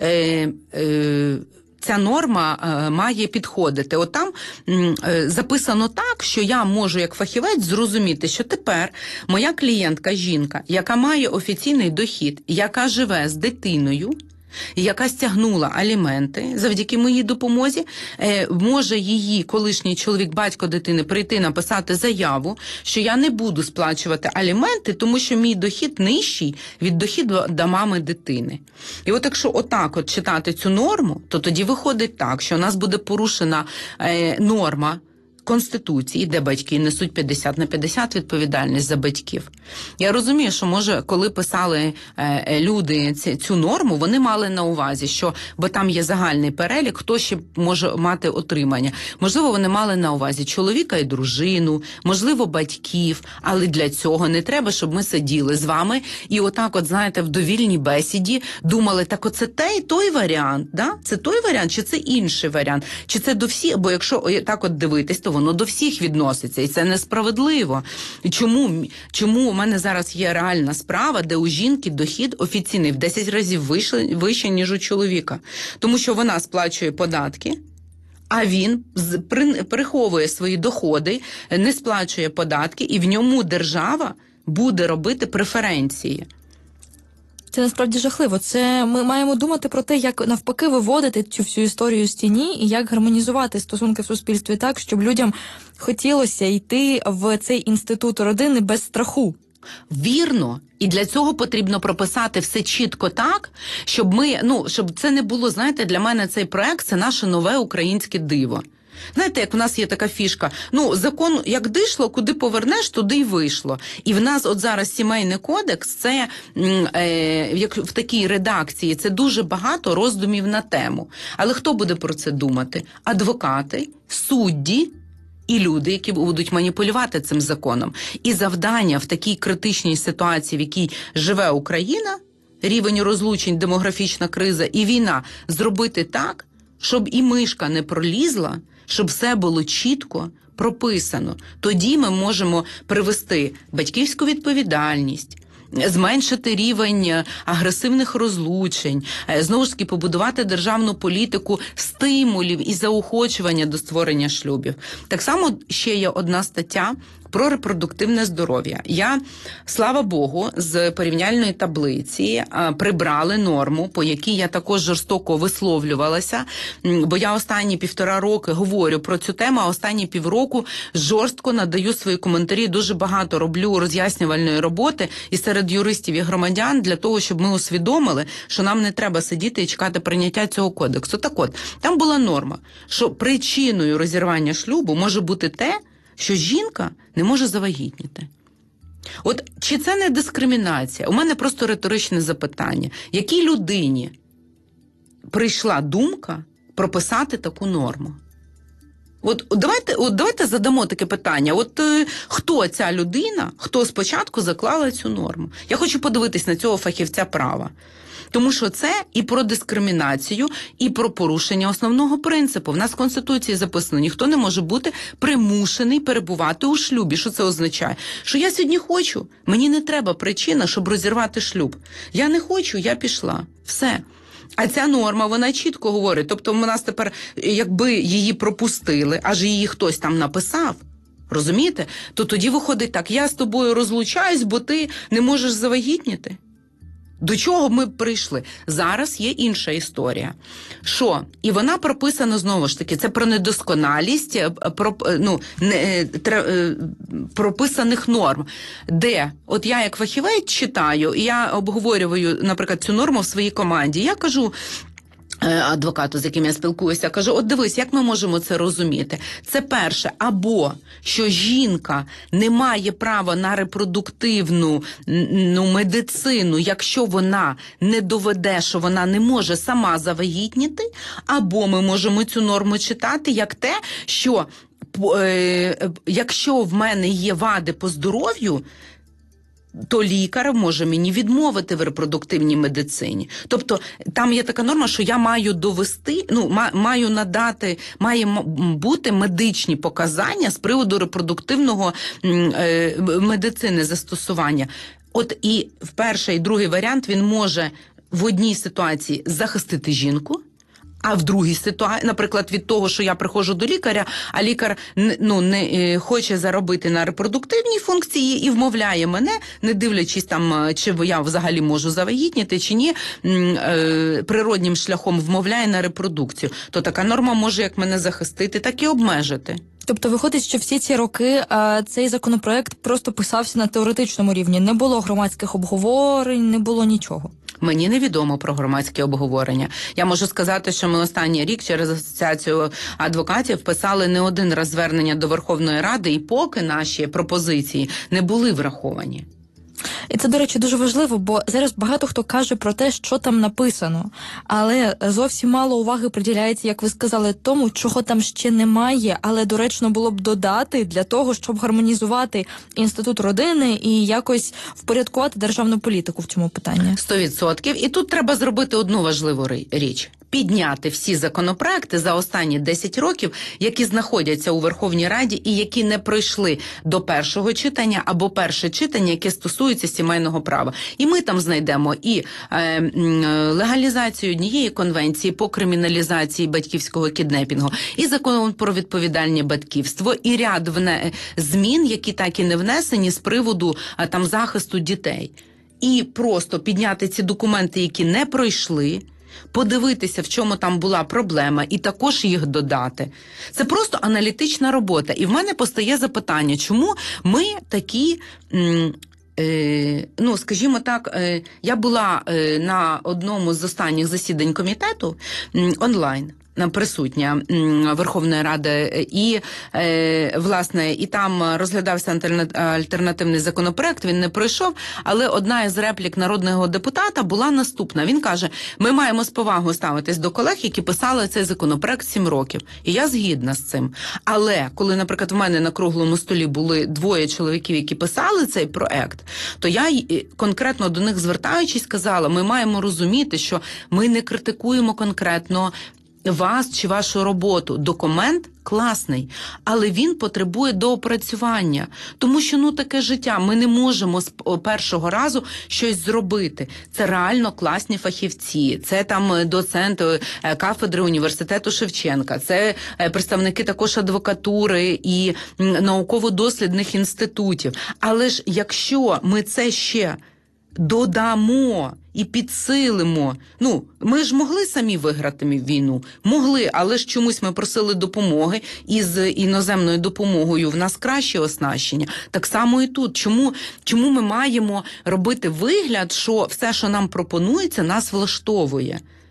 ця норма має підходити. От там записано так, що я можу як фахівець зрозуміти, що тепер моя клієнтка, жінка, яка має офіційний дохід, яка живе з дитиною, яка стягнула аліменти завдяки моїй допомозі, може її колишній чоловік, батько дитини, прийти написати заяву, що я не буду сплачувати аліменти, тому що мій дохід нижчий від доходу до мами дитини. І от якщо отак от читати цю норму, то тоді виходить так, що у нас буде порушена норма Конституції, де батьки несуть 50/50 відповідальність за батьків. Я розумію, що, може, коли писали люди цю норму, вони мали на увазі, що, бо там є загальний перелік, хто ще може мати отримання. Можливо, вони мали на увазі чоловіка і дружину, можливо, батьків, але для цього не треба, щоб ми сиділи з вами і отак от, знаєте, в довільній бесіді думали, так оце той варіант, да? Це той варіант, чи це інший варіант, чи це до всіх, бо якщо так от дивитись, то воно до всіх відноситься, і це несправедливо. Чому у мене зараз є реальна справа, де у жінки дохід офіційний в 10 разів вище, ніж у чоловіка? Тому що вона сплачує податки, а він приховує свої доходи, не сплачує податки, і в ньому держава буде робити преференції. Це насправді жахливо. Це ми маємо думати про те, як навпаки виводити цю всю історію з тіні і як гармонізувати стосунки в суспільстві так, щоб людям хотілося йти в цей інститут родини без страху. Вірно. І для цього потрібно прописати все чітко так, щоб щоб це не було, знаєте, для мене цей проект – це наше нове українське диво. Знаєте, як в нас є така фішка, закон як дійшло, куди повернеш, туди й вийшло. І в нас от зараз Сімейний кодекс, це як в такій редакції, це дуже багато роздумів на тему. Але хто буде про це думати? Адвокати, судді і люди, які будуть маніпулювати цим законом. І завдання в такій критичній ситуації, в якій живе Україна, рівень розлучень, демографічна криза і війна, зробити так, щоб і мишка не пролізла, щоб все було чітко прописано. Тоді ми можемо привести батьківську відповідальність, зменшити рівень агресивних розлучень, знову ж таки побудувати державну політику стимулів і заохочування до створення шлюбів. Так само ще є одна стаття про репродуктивне здоров'я. Слава Богу, з порівняльної таблиці прибрали норму, по якій я також жорстоко висловлювалася, бо я останні 1,5 роки говорю про цю тему, а останні півроку жорстко надаю свої коментарі, дуже багато роблю роз'яснювальної роботи і серед юристів і громадян для того, щоб ми усвідомили, що нам не треба сидіти і чекати прийняття цього кодексу. Так от, там була норма, що причиною розірвання шлюбу може бути те, що жінка не може завагітніти. От чи це не дискримінація? У мене просто риторичне запитання. Якій людині прийшла думка прописати таку норму? Давайте задамо таке питання. Хто ця людина, хто спочатку заклала цю норму? Я хочу подивитись на цього фахівця права. Тому що це і про дискримінацію, і про порушення основного принципу. В нас в Конституції записано, ніхто не може бути примушений перебувати у шлюбі. Що це означає? Що я сьогодні хочу, мені не треба причина, щоб розірвати шлюб. Я не хочу, я пішла. Все. А ця норма, вона чітко говорить. Тобто у нас тепер, якби її пропустили, аж її хтось там написав, розумієте? То тоді виходить так, я з тобою розлучаюсь, бо ти не можеш завагітніти. До чого ми прийшли? Зараз є інша історія. Що? І вона прописана, знову ж таки, це про недосконалість прописаних норм. Де? От я як фахівець читаю, і я обговорюю, наприклад, цю норму в своїй команді. Я кажу адвокату, з яким я спілкуюся, кажу, от дивись, як ми можемо це розуміти? Це перше, або що жінка не має права на репродуктивну медицину, якщо вона не доведе, що вона не може сама завагітніти, або ми можемо цю норму читати як те, що якщо в мене є вади по здоров'ю, то лікар може мені відмовити в репродуктивній медицині. Тобто там є така норма, що я маю довести, маю надати, має бути медичні показання з приводу репродуктивного медицини застосування. От і в перший і другий варіант він може в одній ситуації захистити жінку, а в другій ситуації, наприклад, від того, що я приходжу до лікаря, а лікар не хоче заробити на репродуктивній функції і вмовляє мене, не дивлячись там, чи я взагалі можу завагітніти, чи ні, природнім шляхом вмовляє на репродукцію, то така норма може як мене захистити, так і обмежити. Тобто виходить, що всі ці роки цей законопроект просто писався на теоретичному рівні, не було громадських обговорень, не було нічого? Мені невідомо про громадські обговорення. Я можу сказати, що ми останній рік через Асоціацію адвокатів писали не один раз звернення до Верховної Ради, і поки наші пропозиції не були враховані. І це, до речі, дуже важливо, бо зараз багато хто каже про те, що там написано, але зовсім мало уваги приділяється, як ви сказали, тому, чого там ще немає, але доречно було б додати для того, щоб гармонізувати інститут родини і якось впорядкувати державну політику в цьому питанні. 100%. І тут треба зробити одну важливу річ. Підняти всі законопроекти за останні 10 років, які знаходяться у Верховній Раді і які не пройшли до першого читання або перше читання, яке стосується сімейного права. І ми там знайдемо і легалізацію однієї конвенції по криміналізації батьківського кіднепінгу, і закон про відповідальне батьківство, і ряд змін, які так і не внесені з приводу там захисту дітей. І просто підняти ці документи, які не пройшли, подивитися, в чому там була проблема, і також їх додати. Це просто аналітична робота. І в мене постає запитання, чому ми такі, скажімо так, я була на одному з останніх засідань комітету онлайн, присутня Верховної Ради, і, власне, і там розглядався альтернативний законопроект, він не пройшов, але одна із реплік народного депутата була наступна. Він каже, ми маємо з повагою ставитись до колег, які писали цей законопроект 7 років. І я згідна з цим. Але, коли, наприклад, в мене на круглому столі були 2 чоловіків, які писали цей проект, то я конкретно до них звертаючись сказала, ми маємо розуміти, що ми не критикуємо конкретно вас чи вашу роботу. Документ класний, але він потребує доопрацювання. Тому що, таке життя. Ми не можемо з першого разу щось зробити. Це реально класні фахівці. Це там доцент кафедри університету Шевченка. Це представники також адвокатури і науково-дослідних інститутів. Але ж якщо ми це ще додамо і підсилимо. Ми ж могли самі виграти війну. Могли, але ж чомусь ми просили допомоги, і з іноземною допомогою в нас краще оснащення. Так само і тут. Чому ми маємо робити вигляд, що все, що нам пропонується, нас влаштовує?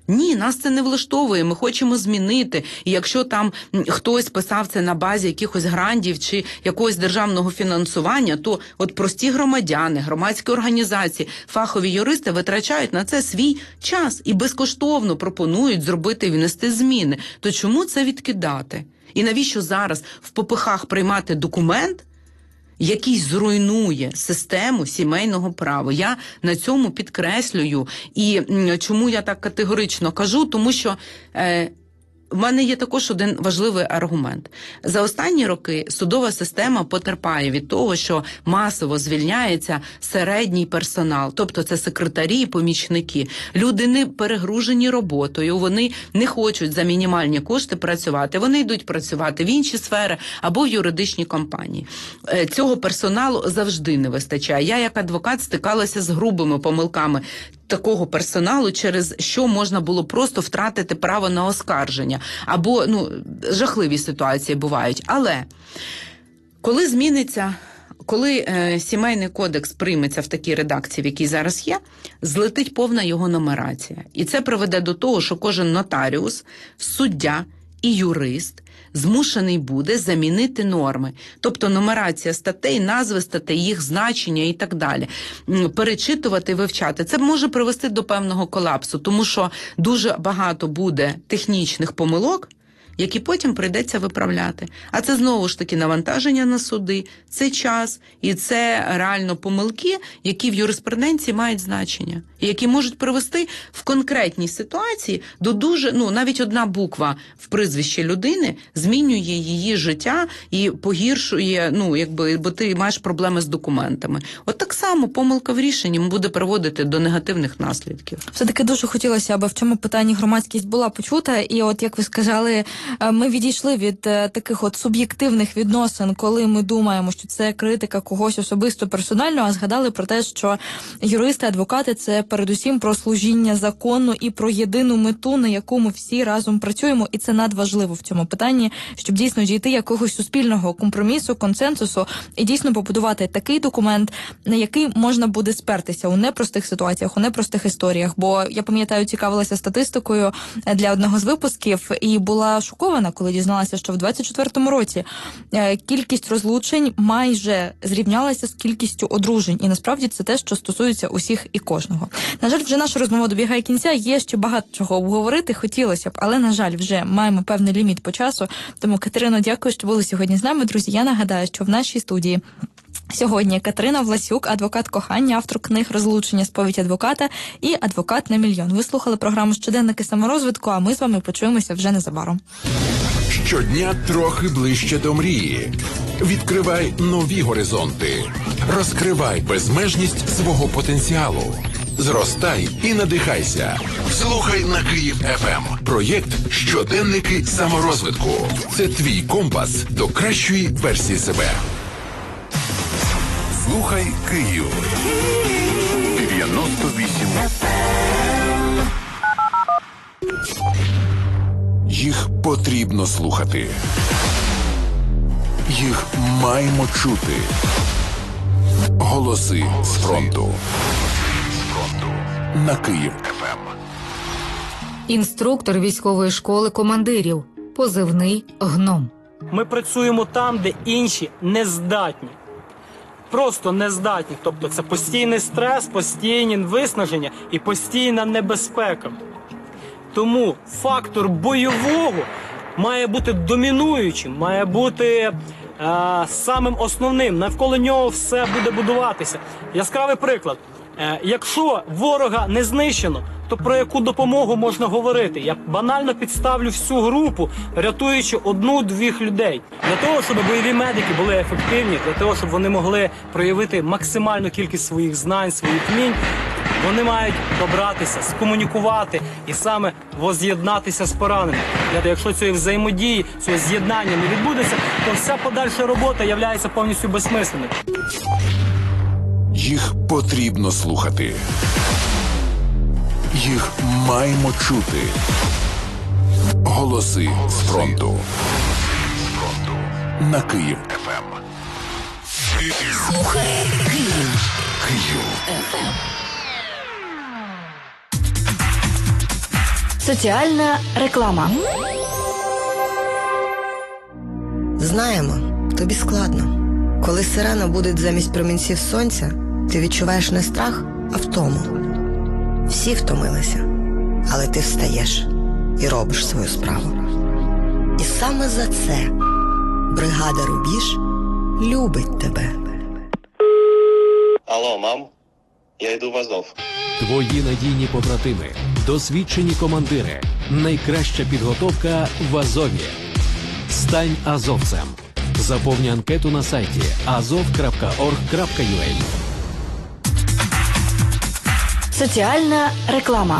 Ні, нас це не влаштовує, ми хочемо змінити. І якщо там хтось писав це на базі якихось грантів чи якогось державного фінансування, то от прості громадяни, громадські організації, фахові юристи витрачають на це свій час і безкоштовно пропонують зробити і внести зміни. То чому це відкидати? І навіщо зараз в попихах приймати документ, який зруйнує систему сімейного права? Я на цьому підкреслюю. І чому я так категорично кажу? Тому що в мене є також один важливий аргумент. За останні роки судова система потерпає від того, що масово звільняється середній персонал, тобто це секретарі і помічники. Люди не перегружені роботою, вони не хочуть за мінімальні кошти працювати, вони йдуть працювати в інші сфери або в юридичні компанії. Цього персоналу завжди не вистачає. Я як адвокат стикалася з грубими помилками такого персоналу, через що можна було просто втратити право на оскарження. Або, жахливі ситуації бувають. Але коли сімейний кодекс прийметься в такій редакції, в якій зараз є, злетить повна його нумерація. І це приведе до того, що кожен нотаріус, суддя і юрист змушений буде замінити норми. Тобто нумерація статей, назви статей, їх значення і так далі. Перечитувати, вивчати. Це може привести до певного колапсу, тому що дуже багато буде технічних помилок, які потім прийдеться виправляти. А це знову ж таки навантаження на суди, це час і це реально помилки, які в юриспруденції мають значення. І які можуть привести в конкретній ситуації до дуже, навіть одна буква в прізвищі людини змінює її життя і погіршує, бо ти маєш проблеми з документами. От так само помилка в рішенні буде приводити до негативних наслідків. Все-таки дуже хотілося, аби в цьому питанні громадськість була почута. І от, як ви сказали, ми відійшли від таких от суб'єктивних відносин, коли ми думаємо, що це критика когось особисто персонально, а згадали про те, що юристи, адвокати – це передусім про служіння закону і про єдину мету, на яку ми всі разом працюємо. І це надважливо в цьому питанні, щоб дійсно дійти якогось суспільного компромісу, консенсусу і дійсно побудувати такий документ, на який можна буде спертися у непростих ситуаціях, у непростих історіях. Бо я пам'ятаю, цікавилася статистикою для одного з випусків і була шокована, коли дізналася, що в 24-му році кількість розлучень майже зрівнялася з кількістю одружень. І насправді це те, що стосується усіх і кожного. На жаль, вже наша розмова добігає кінця, є ще багато чого обговорити, хотілося б, але, на жаль, вже маємо певний ліміт по часу. Тому, Катерино, дякую, що були сьогодні з нами. Друзі, я нагадаю, що в нашій студії сьогодні Катерина Власюк, адвокат кохання, автор книг «Розлучення. Сповідь адвоката» і «Адвокат на мільйон». Ви слухали програму «Щоденники саморозвитку», а ми з вами почуємося вже незабаром. Щодня трохи ближче до мрії. Відкривай нові горизонти. Розкривай безмежність свого потенціалу. Зростай і надихайся. Слухай на Київ ФМ. Проєкт «Щоденники саморозвитку». Це твій компас до кращої версії себе. Слухай Київ. 98 FM. Їх потрібно слухати. Їх маємо чути. Голоси з фронту. На Київ ФМ. Інструктор військової школи командирів. Позивний «Гном». Ми працюємо там, де інші не здатні. Просто не здатні. Тобто це постійний стрес, постійні виснаження і постійна небезпека. Тому фактор бойового має бути домінуючим, має бути самим основним. Навколо нього все буде будуватися. Яскравий приклад. Якщо ворога не знищено, то про яку допомогу можна говорити? Я банально підставлю всю групу, рятуючи одну-двох людей. Для того, щоб бойові медики були ефективні, для того, щоб вони могли проявити максимальну кількість своїх знань, своїх вмінь, вони мають добратися, скомунікувати і саме воз'єднатися з пораненим. Якщо цієї взаємодії, цього з'єднання не відбудеться, то вся подальша робота є повністю безсмисленною. Їх потрібно слухати. Їх маємо чути. Голоси з фронту. На Київ ФМ. Слухай Київ. Київ ФМ. Соціальна реклама. Знаємо, тобі складно. Коли сирена буде замість промінців сонця, ти відчуваєш не страх, а втому. Всі втомилися, але ти встаєш і робиш свою справу. І саме за це бригада «Рубіж» любить тебе. Алло, мам, я йду в Азов. Твої надійні побратими, досвідчені командири, найкраща підготовка в Азові. Стань азовцем. Заповни анкету на сайті azov.org.ua. Соціальна реклама.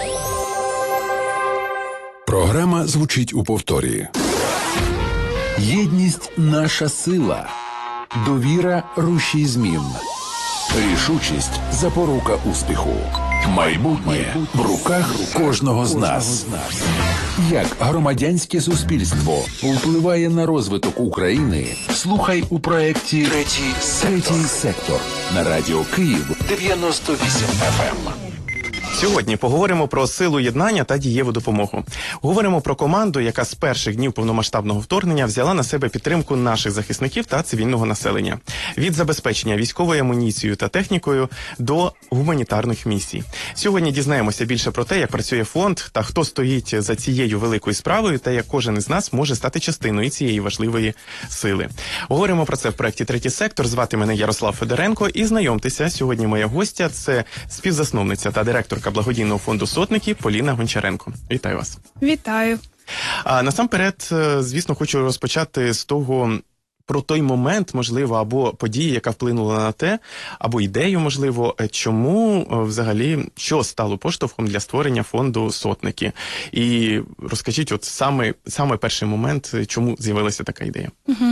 Програма звучить у повторі. Єдність – наша сила. Довіра – рушій змін. Рішучість – запорука успіху. Майбутнє в руках кожного з нас. Як громадянське суспільство впливає на розвиток України, слухай у проєкті «Третій сектор» на Радіо Київ 98 FM. Сьогодні поговоримо про силу єднання та дієву допомогу. Говоримо про команду, яка з перших днів повномасштабного вторгнення взяла на себе підтримку наших захисників та цивільного населення. Від забезпечення військовою амуніцією та технікою до гуманітарних місій. Сьогодні дізнаємося більше про те, як працює фонд та хто стоїть за цією великою справою та як кожен із нас може стати частиною цієї важливої сили. Говоримо про це в проєкті «Третій сектор». Звати мене Ярослав Федоренко і знайомтеся, сьогодні моя гостя – це співзасновниця та директорка благодійного фонду «Сотники» Поліна Гончаренко. Вітаю вас. Вітаю. Насамперед, звісно, хочу розпочати з того, про той момент, можливо, або події, яка вплинула на те, або ідею, можливо, чому взагалі, що стало поштовхом для створення фонду «Сотники». І розкажіть, от саме перший момент, чому з'явилася така ідея.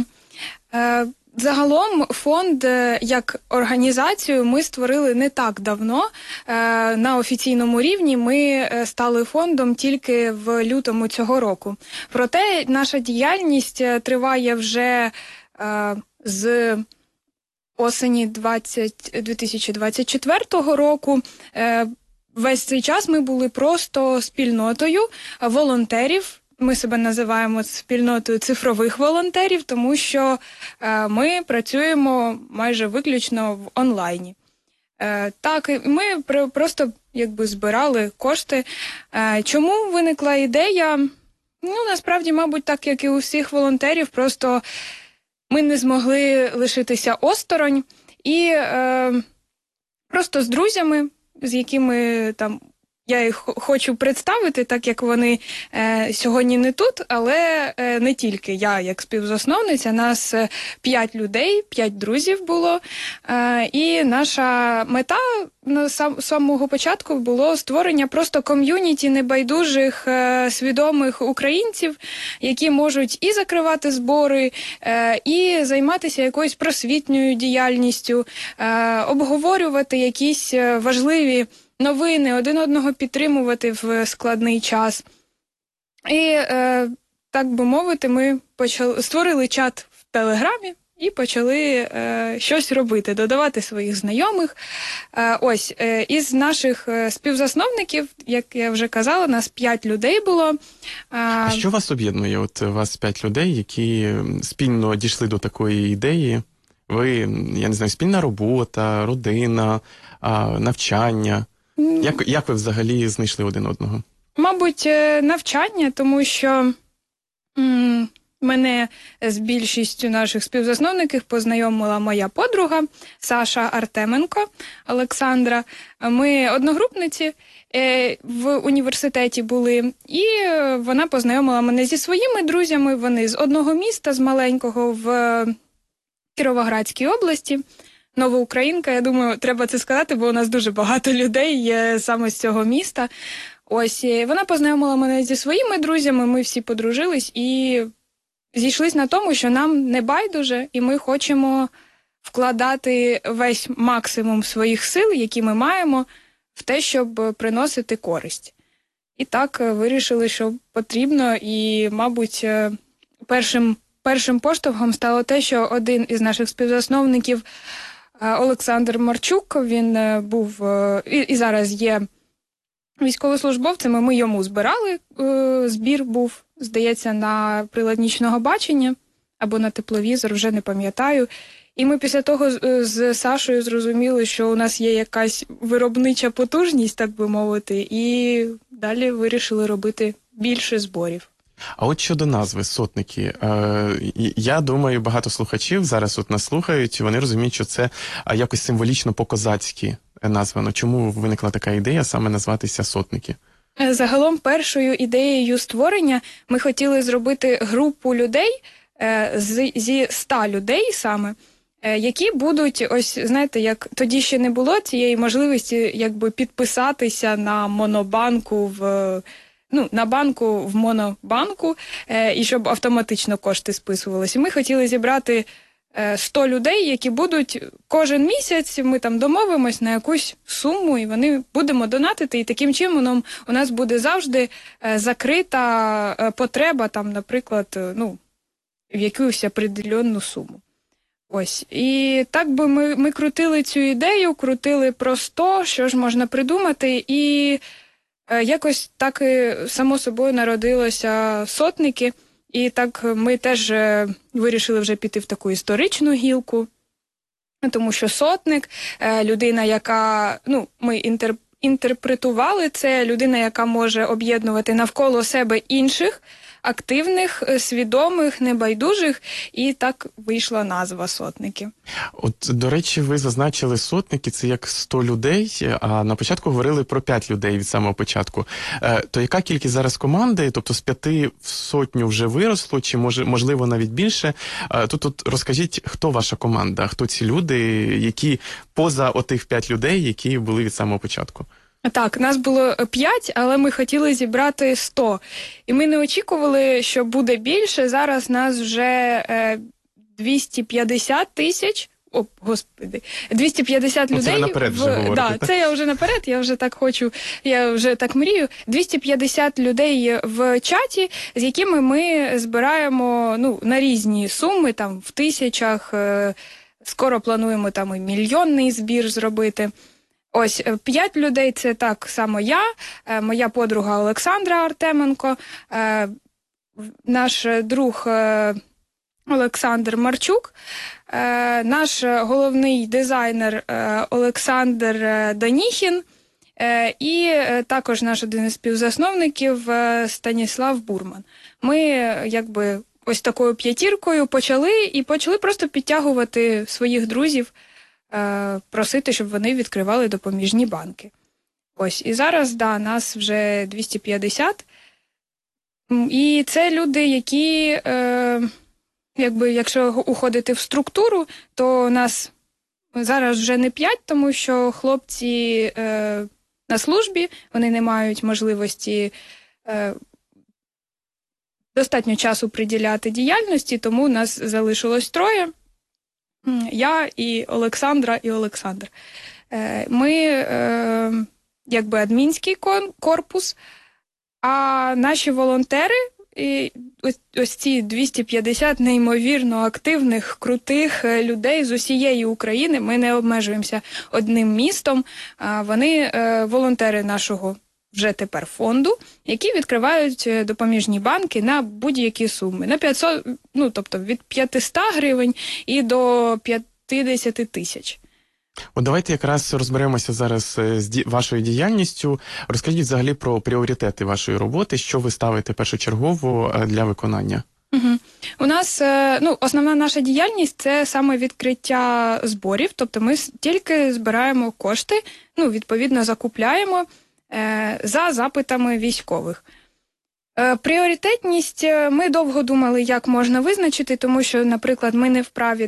Загалом фонд як організацію ми створили не так давно. На офіційному рівні ми стали фондом тільки в лютому цього року. Проте наша діяльність триває вже з осені 2024 року. Весь цей час ми були просто спільнотою волонтерів. Ми себе називаємо спільнотою цифрових волонтерів, тому що ми працюємо майже виключно в онлайні. Так, ми просто збирали кошти. Чому виникла ідея? Насправді, мабуть, так, як і у всіх волонтерів, просто ми не змогли лишитися осторонь. І просто з друзями, з якими там я їх хочу представити, так як вони сьогодні не тут, але не тільки я, як співзасновниця, нас 5 людей, 5 друзів було. І наша мета з самого початку було створення просто ком'юніті небайдужих, свідомих українців, які можуть і закривати збори, і займатися якоюсь просвітньою діяльністю, обговорювати якісь важливі новини, один одного підтримувати в складний час. І, так би мовити, ми створили чат в Телеграмі і почали щось робити, додавати своїх знайомих. Із наших співзасновників, як я вже казала, нас 5 людей було. А що вас об'єднує? От у вас 5 людей, які спільно дійшли до такої ідеї. Ви, я не знаю, спільна робота, родина, навчання. Як ви взагалі знайшли один одного? Мабуть, навчання, тому що мене з більшістю наших співзасновників познайомила моя подруга Саша Артеменко Олександра. Ми одногрупниці в університеті були, і вона познайомила мене зі своїми друзями. Вони з одного міста, з маленького, в Кіровоградській області. Новоукраїнка, я думаю, треба це сказати, бо у нас дуже багато людей є саме з цього міста. Вона познайомила мене зі своїми друзями, ми всі подружились і зійшлись на тому, що нам не байдуже, і ми хочемо вкладати весь максимум своїх сил, які ми маємо, в те, щоб приносити користь. І так вирішили, що потрібно, і, мабуть, першим поштовхом стало те, що один із наших співзасновників, Олександр Марчук, він був і зараз є військовослужбовцями, ми йому збирали, збір був, здається, на прилад нічного бачення або на тепловізор, вже не пам'ятаю. І ми після того з Сашою зрозуміли, що у нас є якась виробнича потужність, так би мовити, і далі вирішили робити більше зборів. А от щодо назви «Сотники», я думаю, багато слухачів зараз от нас слухають, вони розуміють, що це якось символічно по-козацьки названо. Чому виникла така ідея саме назватися «Сотники»? Загалом першою ідеєю створення ми хотіли зробити групу людей, зі 100 людей саме, які будуть, ось, знаєте, як тоді ще не було цієї можливості, якби підписатися на монобанку на банку в монобанку, і щоб автоматично кошти списувалися. Ми хотіли зібрати 100 людей, які будуть кожен місяць, ми там домовимось на якусь суму, і вони будемо донатити, і таким чином у нас буде завжди закрита потреба, там, наприклад, в якусь определенну суму. Ось. І так би ми крутили цю ідею, крутили про 100, що ж можна придумати, і якось так і само собою народилося «Сотники», і так ми теж вирішили вже піти в таку історичну гілку, тому що сотник, людина, яка, ми інтерпретували це, людина, яка може об'єднувати навколо себе інших, активних, свідомих, небайдужих, і так вийшла назва «Сотники». От, до речі, ви зазначили «Сотники» – це як 100 людей, а на початку говорили про 5 людей від самого початку. То яка кількість зараз команди? Тобто з 5 в 100 вже виросло, чи можливо навіть більше? Тут розкажіть, хто ваша команда, хто ці люди, які поза отих 5 людей, які були від самого початку? Так, нас було 5, але ми хотіли зібрати 100. І ми не очікували, що буде більше. Зараз нас вже 250 тисяч. О, господи, 250 людей. Це ви наперед вже говорите. Да, це я вже наперед, я вже так хочу, я вже так мрію. 250 людей в чаті, з якими ми збираємо на різні суми, там в тисячах. Скоро плануємо там і мільйонний збір зробити. Ось, 5 людей – це так само я, моя подруга Олександра Артеменко, наш друг Олександр Марчук, наш головний дизайнер Олександр Даніхін і також наш один із співзасновників Станіслав Бурман. Ми якби ось такою п'ятіркою почали просто підтягувати своїх друзів, просити, щоб вони відкривали допоміжні банки. Ось, і зараз, нас вже 250. І це люди, які, якщо уходити в структуру, то нас зараз вже не 5, тому що хлопці на службі, вони не мають можливості достатньо часу приділяти діяльності, тому нас залишилось 3. Я і Олександра, і Олександр. Ми якби адмінський корпус, а наші волонтери, ось ці 250 неймовірно активних, крутих людей з усієї України, ми не обмежуємося одним містом, вони волонтери нашого вже тепер фонду, які відкривають допоміжні банки на будь-які суми. На 500, тобто від 500 гривень і до 50 тисяч. От давайте якраз розберемося зараз з вашою діяльністю. Розкажіть взагалі про пріоритети вашої роботи, що ви ставите першочергово для виконання. Угу. У нас, основна наша діяльність – це саме відкриття зборів, тобто ми тільки збираємо кошти, відповідно закупляємо за запитами військових. Пріоритетність ми довго думали, як можна визначити, тому що, наприклад, ми не вправі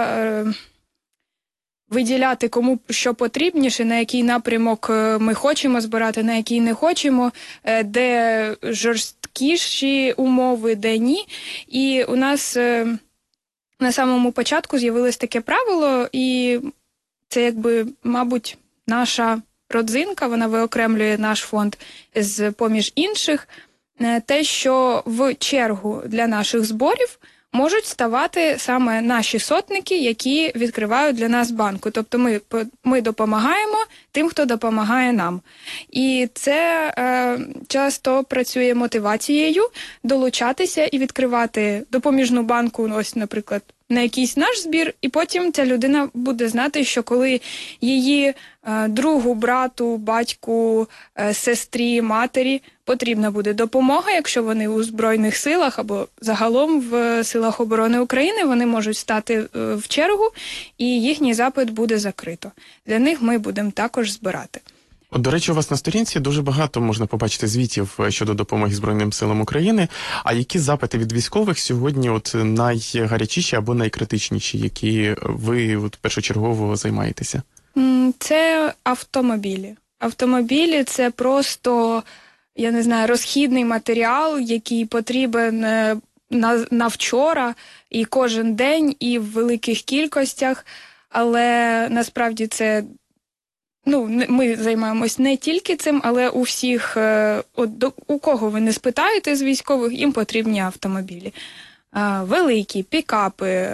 виділяти кому що потрібніше, на який напрямок ми хочемо збирати, на який не хочемо, де жорсткіші умови, де ні. І у нас на самому початку з'явилось таке правило, і це якби, мабуть, наша родзинка, вона виокремлює наш фонд з поміж інших, те, що в чергу для наших зборів можуть ставати саме наші сотники, які відкривають для нас банку. Тобто ми допомагаємо тим, хто допомагає нам. І це часто працює мотивацією долучатися і відкривати допоміжну банку, ось, наприклад, на якийсь наш збір, і потім ця людина буде знати, що коли її другу, брату, батьку, сестрі, матері потрібна буде допомога, якщо вони у Збройних силах або загалом в Силах оборони України, вони можуть стати в чергу, і їхній запит буде закрито. Для них ми будемо також збирати. От, до речі, у вас на сторінці дуже багато можна побачити звітів щодо допомоги Збройним силам України. А які запити від військових сьогодні от найгарячіші або найкритичніші, які ви от першочергово займаєтеся? Це автомобілі. Автомобілі – це просто, я не знаю, розхідний матеріал, який потрібен на вчора і кожен день, і в великих кількостях. Але насправді це... ми займаємось не тільки цим, але у всіх, у кого ви не спитаєте з військових, їм потрібні автомобілі. Великі, пікапи,